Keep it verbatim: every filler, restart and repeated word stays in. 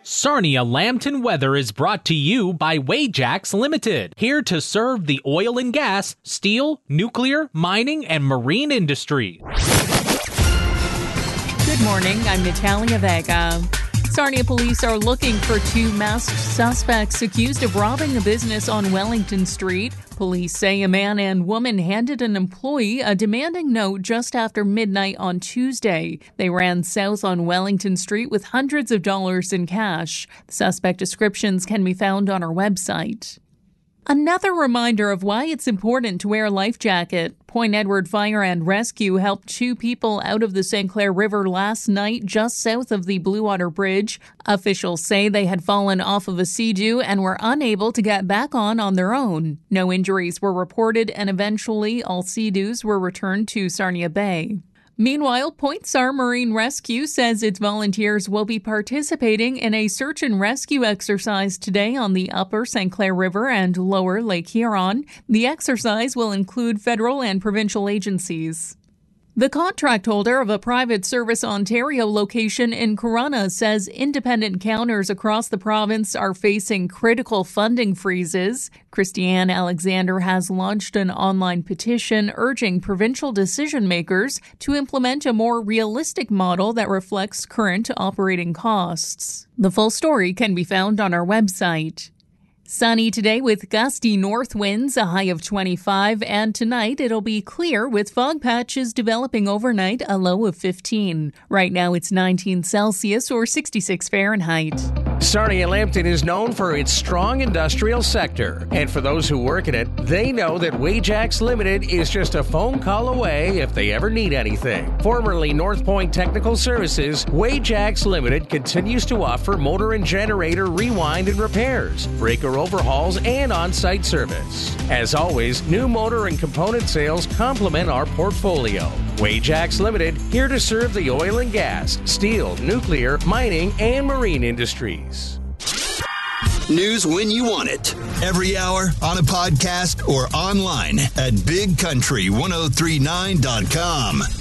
Sarnia Lambton Weather is brought to you by Wajax Limited, here to serve the oil and gas, steel, nuclear, mining, and marine industry. Good morning, I'm Natalia Vega. Sarnia police are looking for two masked suspects accused of robbing a business on Wellington Street. Police say a man and woman handed an employee a demanding note just after midnight on Tuesday. They ran south on Wellington Street with hundreds of dollars in cash. The suspect descriptions can be found on our website. Another reminder of why it's important to wear a life jacket. Point Edward Fire and Rescue helped two people out of the Saint Clair River last night just south of the Blue Water Bridge. Officials say they had fallen off of a Sea-Doo and were unable to get back on on their own. No injuries were reported, and eventually all Sea-Doos were returned to Sarnia Bay. Meanwhile, Point Sar Marine Rescue says its volunteers will be participating in a search and rescue exercise today on the upper Saint Clair River and lower Lake Huron. The exercise will include federal and provincial agencies. The contract holder of a Private Service Ontario location in Corunna says independent counters across the province are facing critical funding freezes. Christiane Alexander has launched an online petition urging provincial decision makers to implement a more realistic model that reflects current operating costs. The full story can be found on our website. Sunny today with gusty north winds, a high of twenty-five, and tonight it'll be clear with fog patches developing overnight, a low of fifteen. Right now it's nineteen Celsius or sixty-six Fahrenheit. Sarnia Lambton is known for its strong industrial sector, and for those who work in it, they know that Wajax Limited is just a phone call away if they ever need anything. Formerly North Point Technical Services, Wajax Limited continues to offer motor and generator rewind and repairs, breaker overhauls, and on-site service. As always, new motor and component sales complement our portfolio. Wajax Limited, here to serve the oil and gas, steel, nuclear, mining, and marine industries. News when you want it. Every hour, on a podcast, or online at big country ten thirty-nine dot com.